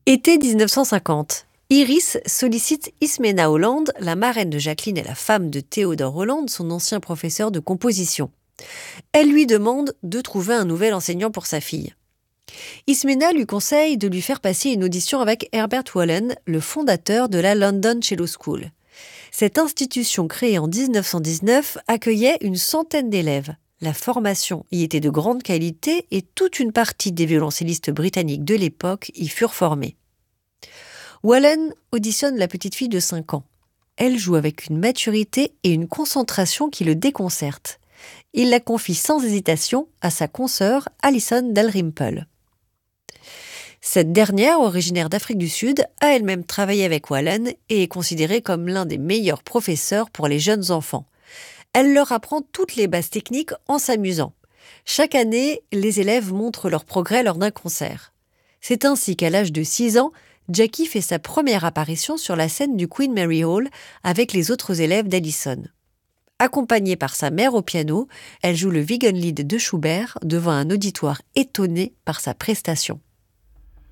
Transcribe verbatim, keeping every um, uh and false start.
Été dix-neuf cent cinquante. Iris sollicite Ismena Holland, la marraine de Jacqueline et la femme de Théodore Holland, son ancien professeur de composition. Elle lui demande de trouver un nouvel enseignant pour sa fille. Ismena lui conseille de lui faire passer une audition avec Herbert Wallen, le fondateur de la London Cello School. Cette institution créée en dix-neuf cent dix-neuf accueillait une centaine d'élèves. La formation y était de grande qualité et toute une partie des violoncellistes britanniques de l'époque y furent formés. Wallen auditionne la petite fille de cinq ans. Elle joue avec une maturité et une concentration qui le déconcertent. Il la confie sans hésitation à sa consoeur Alison Dalrymple. Cette dernière, originaire d'Afrique du Sud, a elle-même travaillé avec Wallen et est considérée comme l'un des meilleurs professeurs pour les jeunes enfants. Elle leur apprend toutes les bases techniques en s'amusant. Chaque année, les élèves montrent leur progrès lors d'un concert. C'est ainsi qu'à l'âge de six ans, Jackie fait sa première apparition sur la scène du Queen Mary Hall avec les autres élèves d'Alison. Accompagnée par sa mère au piano, elle joue le Wiegenlied de Schubert devant un auditoire étonné par sa prestation.